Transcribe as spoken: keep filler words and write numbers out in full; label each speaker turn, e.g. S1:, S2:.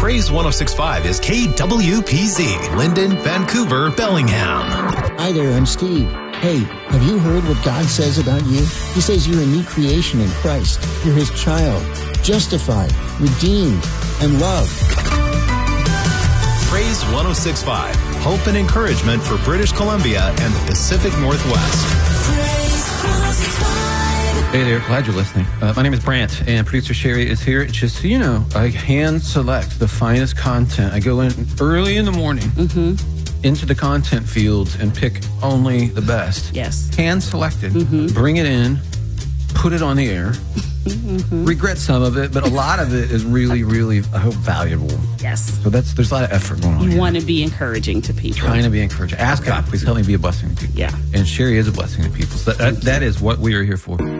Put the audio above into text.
S1: Praise one oh six point five is K W P Z, Linden, Vancouver, Bellingham.
S2: Hi there, I'm Steve. Hey, have you heard what God says about you? He says you're a new creation in Christ. You're His child, justified, redeemed, and loved.
S1: Praise one oh six point five, hope and encouragement for British Columbia and the Pacific Northwest.
S3: Hey there, glad you're listening. Uh, my name is Brant, and producer Sherry is here. Just so you know, I hand select the finest content. I go in early in the morning mm-hmm. into the content fields and pick only the best.
S4: Yes.
S3: Hand selected,
S4: mm-hmm.
S3: bring it in, put it on the air. Mm-hmm. Regret some of it, but a lot of it is really, really, I hope, valuable.
S4: Yes.
S3: So that's there's a lot of effort going on.
S4: You
S3: here.
S4: want to be encouraging to people.
S3: Trying to be encouraging. Ask God, please help me be a blessing to people.
S4: Yeah.
S3: And Sherry is a blessing to people. So that, that, that is what we are here for.